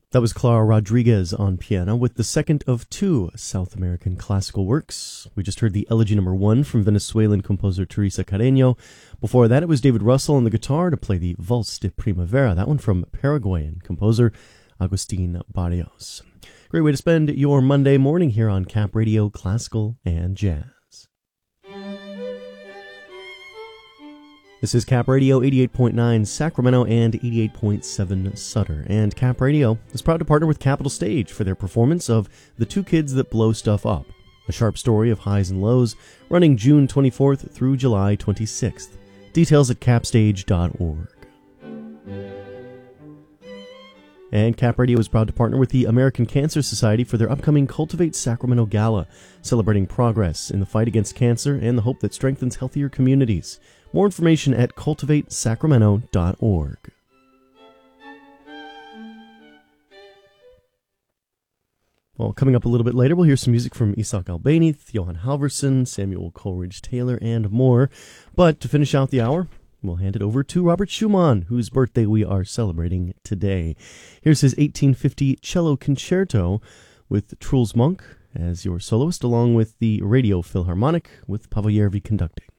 That was Clara Rodriguez on piano with the second of two South American classical works. We just heard the Elegy No. 1 from Venezuelan composer Teresa Carreño. Before that, it was David Russell on the guitar to play the Valse de Primavera, that one from Paraguayan composer Agustin Barrios. Great way to spend your Monday morning here on Cap Radio Classical and Jazz. This is Cap Radio 88.9 Sacramento and 88.7 Sutter. And Cap Radio is proud to partner with Capitol Stage for their performance of The Two Kids That Blow Stuff Up, a sharp story of highs and lows, running June 24th through July 26th. Details at capstage.org. And Cap Radio is proud to partner with the American Cancer Society for their upcoming Cultivate Sacramento Gala, celebrating progress in the fight against cancer and the hope that strengthens healthier communities. More information at cultivatesacramento.org. Well, coming up a little bit later, we'll hear some music from Isaac Albéniz, Johan Halvorsen, Samuel Coleridge Taylor, and more. But to finish out the hour, we'll hand it over to Robert Schumann, whose birthday we are celebrating today. Here's his 1850 cello concerto with Truls Munch as your soloist, along with the Radio Philharmonic with Paavo Järvi conducting.